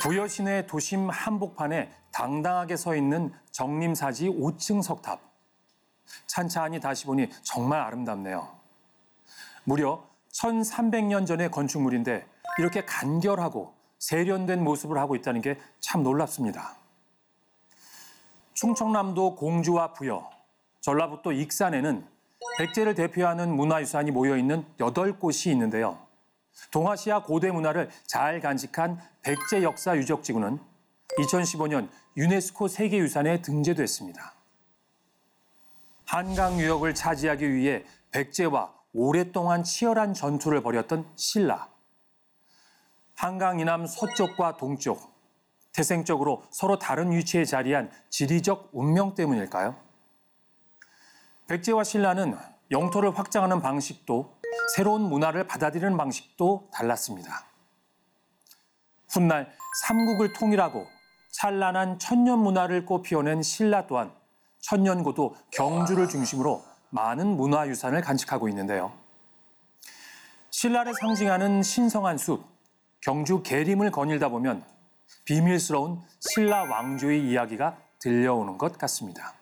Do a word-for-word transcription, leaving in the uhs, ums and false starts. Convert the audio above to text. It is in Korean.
부여 시내 도심 한복판에 당당하게 서 있는 정림사지 오 층 석탑. 찬찬히 다시 보니 정말 아름답네요. 무려 천삼백 년 전의 건축물인데 이렇게 간결하고 세련된 모습을 하고 있다는 게 참 놀랍습니다. 충청남도 공주와 부여, 전라북도 익산에는 백제를 대표하는 문화유산이 모여있는 여덟 곳이 있는데요. 동아시아 고대 문화를 잘 간직한 백제 역사 유적지구는 이천십오 년 유네스코 세계유산에 등재됐습니다. 한강 유역을 차지하기 위해 백제와 오랫동안 치열한 전투를 벌였던 신라. 한강 이남 서쪽과 동쪽, 태생적으로 서로 다른 위치에 자리한 지리적 운명 때문일까요? 백제와 신라는 영토를 확장하는 방식도 새로운 문화를 받아들이는 방식도 달랐습니다. 훗날 삼국을 통일하고 찬란한 천년 문화를 꽃피워낸 신라 또한 천년고도 경주를 중심으로 많은 문화유산을 간직하고 있는데요. 신라를 상징하는 신성한 숲, 경주 계림을 거닐다 보면 비밀스러운 신라 왕조의 이야기가 들려오는 것 같습니다.